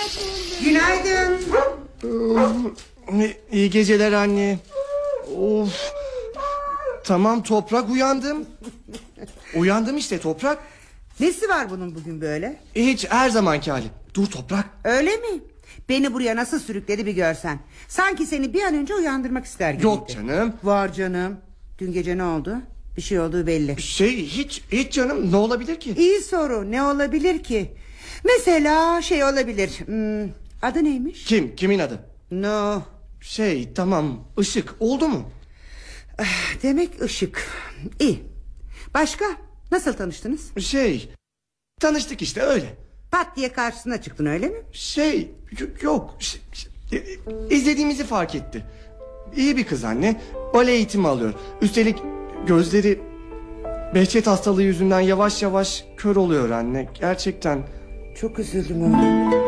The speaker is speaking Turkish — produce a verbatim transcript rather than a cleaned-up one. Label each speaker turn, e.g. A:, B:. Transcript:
A: Günaydın.
B: İyi geceler anne. Of. Tamam Toprak, uyandım. Uyandım işte Toprak.
A: Nesi var bunun bugün böyle?
B: Hiç, her zamanki hali. Dur Toprak.
A: Öyle mi? Beni buraya nasıl sürükledi bir görsen. Sanki seni bir an önce uyandırmak ister gibiydi.
B: Yok canım.
A: Var canım. Dün gece ne oldu? Bir şey olduğu belli.
B: Şey hiç hiç canım, ne olabilir ki?
A: İyi soru, ne olabilir ki? Mesela şey olabilir. hmm, Adı neymiş?
B: Kim? Kimin adı?
A: No.
B: Şey tamam, Işık oldu mu?
A: Demek Işık. İyi. Başka? Nasıl tanıştınız?
B: Şey tanıştık işte öyle.
A: Pat diye karşısına çıktın, öyle mi?
B: Şey y- yok şey, şey, izlediğimizi fark etti. İyi bir kız anne. Bale eğitimi alıyor. Üstelik gözleri Behçet hastalığı yüzünden yavaş yavaş kör oluyor anne. Gerçekten.
A: Çok üzüldüm oğlum.